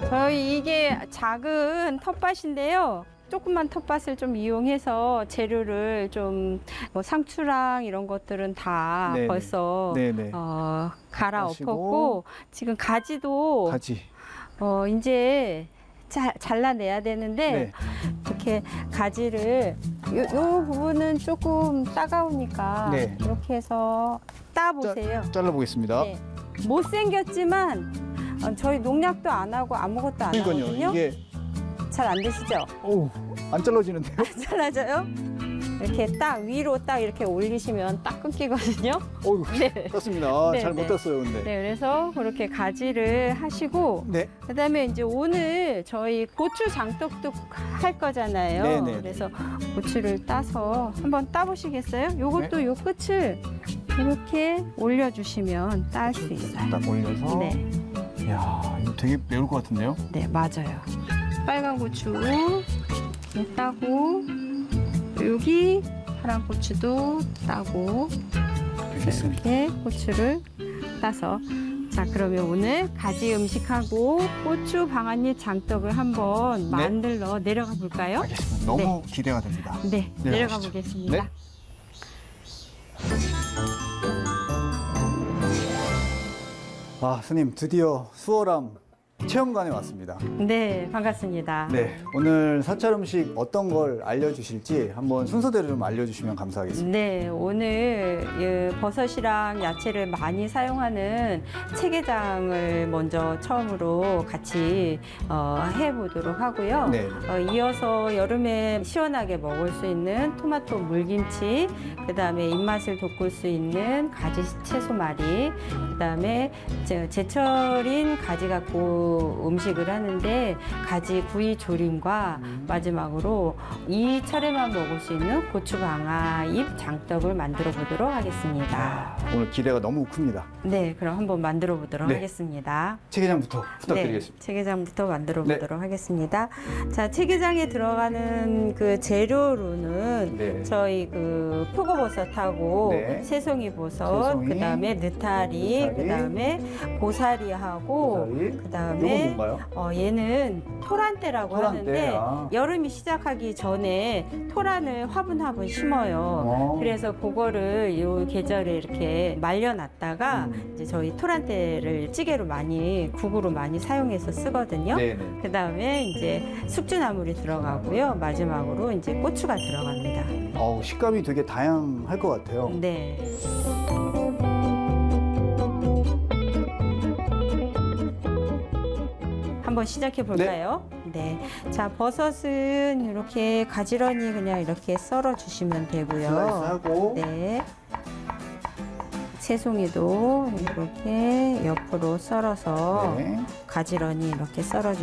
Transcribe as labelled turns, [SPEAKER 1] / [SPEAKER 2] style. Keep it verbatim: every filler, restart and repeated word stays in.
[SPEAKER 1] 저희 이게 작은 텃밭인데요. 조그만 텃밭을 좀 이용해서 재료를 좀 뭐 상추랑 이런 것들은 다
[SPEAKER 2] 네네.
[SPEAKER 1] 벌써
[SPEAKER 2] 네네.
[SPEAKER 1] 어, 갈아
[SPEAKER 2] 하시고.
[SPEAKER 1] 엎었고 지금 가지도
[SPEAKER 2] 가지.
[SPEAKER 1] 어, 이제 자, 잘라내야 되는데
[SPEAKER 2] 네.
[SPEAKER 1] 이렇게 가지를 요, 요 부분은 조금 따가우니까
[SPEAKER 2] 네.
[SPEAKER 1] 이렇게 해서 따보세요.
[SPEAKER 2] 잘라보겠습니다.
[SPEAKER 1] 네. 못생겼지만 어, 저희 농약도 안 하고 아무것도 안
[SPEAKER 2] 그러니까요.
[SPEAKER 1] 하거든요.
[SPEAKER 2] 이게
[SPEAKER 1] 잘 안 되시죠?
[SPEAKER 2] 오, 안 잘라지는데요?
[SPEAKER 1] 잘라져요? 이렇게 딱 위로 딱 이렇게 올리시면 딱 끊기거든요.
[SPEAKER 2] 어이구,
[SPEAKER 1] 네.
[SPEAKER 2] 땄습니다. 아,
[SPEAKER 1] 네,
[SPEAKER 2] 잘 못
[SPEAKER 1] 네.
[SPEAKER 2] 땄어요, 근데.
[SPEAKER 1] 네, 그래서 그렇게 가지를 하시고
[SPEAKER 2] 네.
[SPEAKER 1] 그다음에 이제 오늘 저희 고추 장떡도 할 거잖아요.
[SPEAKER 2] 네네.
[SPEAKER 1] 그래서 고추를 따서 한번 따보시겠어요? 요것도
[SPEAKER 2] 네.
[SPEAKER 1] 요 끝을 이렇게 올려주시면 딸 수 있어요.
[SPEAKER 2] 딱 올려서.
[SPEAKER 1] 네,
[SPEAKER 2] 이야, 이거 되게 매울 것 같은데요?
[SPEAKER 1] 네 맞아요. 빨간 고추 이렇게 따고 여기 파란 고추도 따고
[SPEAKER 2] 알겠습니다.
[SPEAKER 1] 이렇게 고추를 따서 자 그러면 오늘 가지 음식하고 고추 방아잎 장떡을 한번
[SPEAKER 2] 네.
[SPEAKER 1] 만들러 내려가 볼까요?
[SPEAKER 2] 알겠습니다. 너무 기대가 됩니다.
[SPEAKER 1] 네,
[SPEAKER 2] 내려가시죠.
[SPEAKER 1] 내려가 보겠습니다.
[SPEAKER 2] 네. 아, 스님, 드디어 수월함 체험관에 왔습니다.
[SPEAKER 1] 네, 반갑습니다.
[SPEAKER 2] 네, 오늘 사찰 음식 어떤 걸 알려주실지 한번 순서대로 좀 알려주시면 감사하겠습니다.
[SPEAKER 1] 네, 오늘 이 버섯이랑 야채를 많이 사용하는 체계장을 먼저 처음으로 같이 어, 해보도록 하고요.
[SPEAKER 2] 네.
[SPEAKER 1] 어, 이어서 여름에 시원하게 먹을 수 있는 토마토 물김치, 그 다음에 입맛을 돋굴 수 있는 가지 채소말이, 그 다음에 제철인 가지 갖고 음식을 하는데 가지 구이 조림과 마지막으로 이 철에만 먹을 수 있는 고추방아잎 장떡을 만들어 보도록 하겠습니다.
[SPEAKER 2] 오늘 기대가 너무 큽니다.
[SPEAKER 1] 네, 그럼 한번 만들어 보도록
[SPEAKER 2] 네.
[SPEAKER 1] 하겠습니다.
[SPEAKER 2] 체계장부터 부탁드리겠습니다.
[SPEAKER 1] 네, 체계장부터 만들어
[SPEAKER 2] 네.
[SPEAKER 1] 보도록 하겠습니다. 자, 체계장에 들어가는 그 재료로는
[SPEAKER 2] 네.
[SPEAKER 1] 저희 그 표고버섯하고
[SPEAKER 2] 네.
[SPEAKER 1] 새송이 버섯,
[SPEAKER 2] 새송이,
[SPEAKER 1] 그다음에 느타리,
[SPEAKER 2] 느타리,
[SPEAKER 1] 그다음에 고사리하고
[SPEAKER 2] 고사리.
[SPEAKER 1] 그다음에
[SPEAKER 2] 이건 뭔가요?
[SPEAKER 1] 어, 얘는 토란대라고
[SPEAKER 2] 토란대,
[SPEAKER 1] 하는데
[SPEAKER 2] 아.
[SPEAKER 1] 여름이 시작하기 전에 토란을 화분화분 심어요.
[SPEAKER 2] 어.
[SPEAKER 1] 그래서 그거를 이 계절에 이렇게 말려놨다가
[SPEAKER 2] 음.
[SPEAKER 1] 이제 저희 토란대를 찌개로 많이 국으로 많이 사용해서 쓰거든요.
[SPEAKER 2] 네네.
[SPEAKER 1] 그 다음에 이제 숙주나물이 들어가고요. 마지막으로 이제 고추가 들어갑니다.
[SPEAKER 2] 어우, 식감이 되게 다양할 것 같아요.
[SPEAKER 1] 네. 한번 시작해 볼까요? 네. 자, 버섯은 이렇게 가지런히 그냥 이렇게 썰어 주시면 되고요.
[SPEAKER 2] 슬라이스하고.
[SPEAKER 1] 네. 새송이도 이렇게 옆으로 썰어서
[SPEAKER 2] 네.
[SPEAKER 1] 가지런히 이렇게 썰어